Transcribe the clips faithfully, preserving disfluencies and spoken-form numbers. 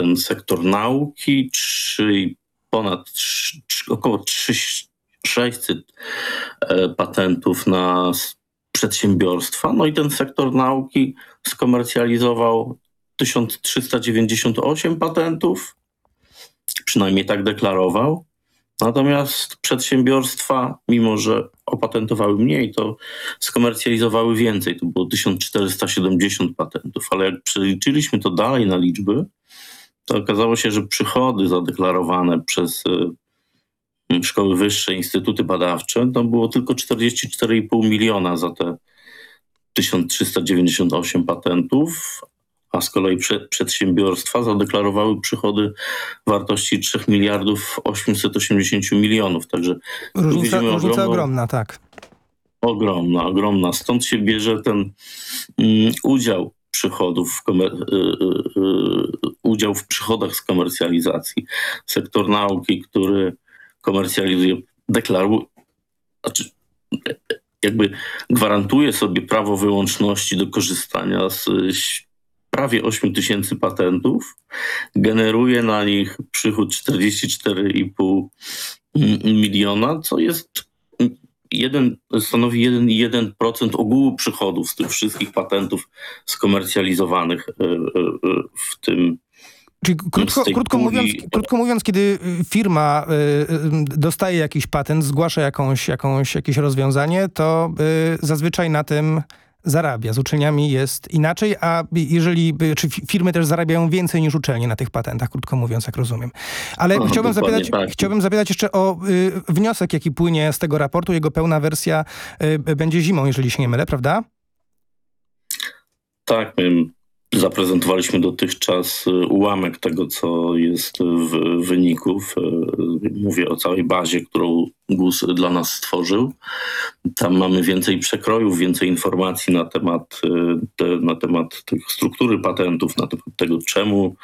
ten sektor nauki, trzy, ponad trzy, około sześćset patentów na przedsiębiorstwa. No i ten sektor nauki skomercjalizował tysiąc trzysta dziewięćdziesiąt osiem patentów, przynajmniej tak deklarował. Natomiast przedsiębiorstwa, mimo że opatentowały mniej, to skomercjalizowały więcej. To było tysiąc czterysta siedemdziesiąt patentów, ale jak przeliczyliśmy to dalej na liczby, to okazało się, że przychody zadeklarowane przez szkoły wyższe, instytuty badawcze, to było tylko czterdzieści cztery i pół miliona za te tysiąc trzysta dziewięćdziesiąt osiem patentów, a z kolei przedsiębiorstwa zadeklarowały przychody wartości trzy miliardów osiemset osiemdziesiąt milionów. Także różnica, różnica ogromną, ogromna, tak. Ogromna, ogromna. Stąd się bierze ten um, udział przychodów, w komer- y, y, y, udział w przychodach z komercjalizacji. Sektor nauki, który komercjalizuje, deklaruje, znaczy jakby gwarantuje sobie prawo wyłączności do korzystania z prawie osiem tysięcy patentów, generuje na nich przychód czterdzieści cztery i pół miliona, co jest jeden, stanowi jeden przecinek jeden procent ogółu przychodów z tych wszystkich patentów skomercjalizowanych w tym. Czyli krótko, krótko, mówiąc, krótko mówiąc, kiedy firma y, dostaje jakiś patent, zgłasza jakąś, jakąś, jakieś rozwiązanie, to y, zazwyczaj na tym zarabia. Z uczelniami jest inaczej, a jeżeli, czy firmy też zarabiają więcej niż uczelnie na tych patentach, krótko mówiąc, jak rozumiem. Ale no, chciałbym, zapytać, tak. chciałbym zapytać jeszcze o y, wniosek, jaki płynie z tego raportu. Jego pełna wersja y, będzie zimą, jeżeli się nie mylę, prawda? Tak, my zaprezentowaliśmy dotychczas ułamek tego, co jest w wyników. Mówię o całej bazie, którą G U S dla nas stworzył. Tam mamy więcej przekrojów, więcej informacji na temat, te, na temat tych struktury patentów, na temat tego, czemu,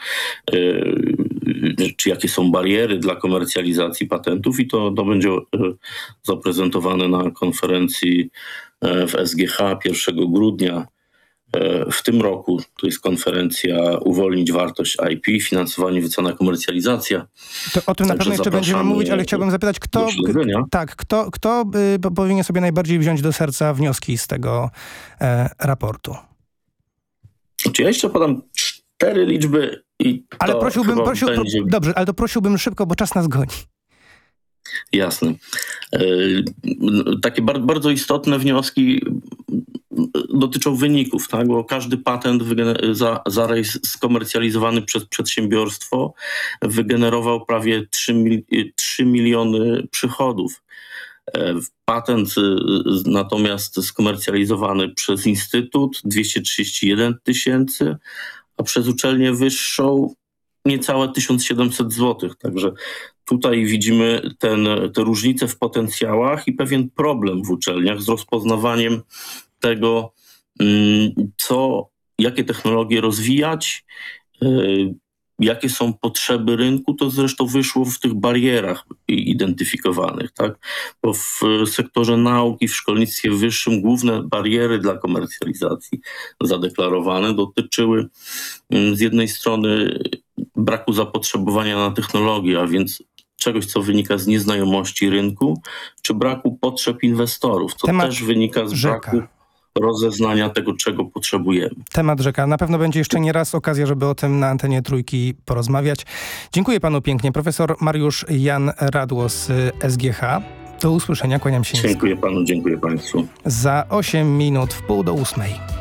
czy jakie są bariery dla komercjalizacji patentów i to, to będzie zaprezentowane na konferencji w S G H pierwszego grudnia. W tym roku to jest konferencja Uwolnić wartość I P, finansowanie, wycena, komercjalizacja. To o tym na pewno jeszcze będziemy mówić, ale chciałbym zapytać, kto, k- tak, kto, kto y, powinien sobie najbardziej wziąć do serca wnioski z tego e, raportu? Czy ja jeszcze podam cztery liczby i ale to prosiłbym, prosił, będzie... pro, dobrze, ale to prosiłbym szybko, bo czas nas goni. Jasne. E, takie bar- bardzo istotne wnioski dotyczą wyników, tak? Bo każdy patent wygener- za, zarejs- skomercjalizowany przez przedsiębiorstwo wygenerował prawie trzy miliony przychodów. Patent natomiast skomercjalizowany przez Instytut dwieście trzydzieści jeden tysięcy, a przez uczelnię wyższą niecałe tysiąc siedemset złotych. Także tutaj widzimy ten, te różnice w potencjałach i pewien problem w uczelniach z rozpoznawaniem tego, co, jakie technologie rozwijać, jakie są potrzeby rynku, to zresztą wyszło w tych barierach identyfikowanych, tak? Bo w sektorze nauki, w szkolnictwie wyższym główne bariery dla komercjalizacji zadeklarowane dotyczyły z jednej strony braku zapotrzebowania na technologię, a więc czegoś, co wynika z nieznajomości rynku, czy braku potrzeb inwestorów, co Temat też wynika z rzeka. braku rozeznania tego, czego potrzebujemy. Temat rzeka. Na pewno będzie jeszcze nie raz okazja, żeby o tym na antenie Trójki porozmawiać. Dziękuję panu pięknie. Profesor Mariusz Jan Radło z S G H. Do usłyszenia. Kłaniam się nisko. Dziękuję panu, dziękuję państwu. Za osiem minut w pół do ósmej.